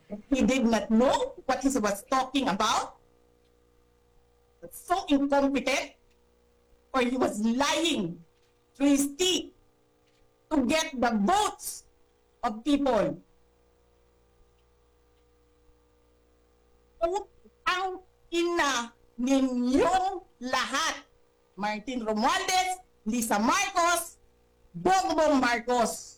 He did not know what he was talking about. So incompetent, or he was lying through his teeth to get the votes of people. Ang ina ninyong lahat. Martin Romualdez, Lisa Marcos, Bongbong Marcos.